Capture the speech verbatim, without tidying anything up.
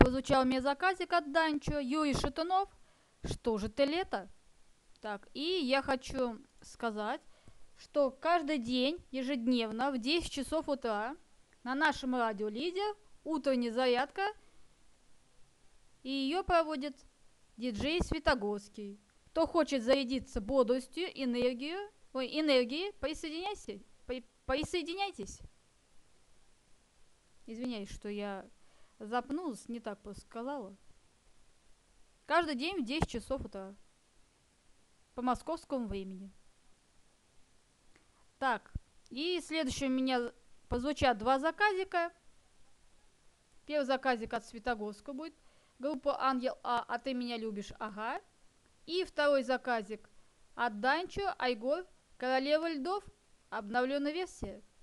прозвучал мне заказик от Данчо, Юрий Шатунов. Что же ты лето? Так, и я хочу сказать, что каждый день, ежедневно, в десять часов утра на нашем радио Лидер утренняя зарядка, и ее проводит диджей Светогорский. Кто хочет зарядиться бодростью, энергию, ой, энергией, присоединяйся, при, присоединяйтесь. Извиняюсь, что я запнулась, не так просто сказала. Каждый день в десять часов утра. По московскому времени. Так, и следующее у меня прозвучат два заказика. Первый заказик от Светогорска будет. Группа Ангел А, а ты меня любишь, ага. И второй заказик от Данчо, Айгор, Королева льдов, обновленная версия.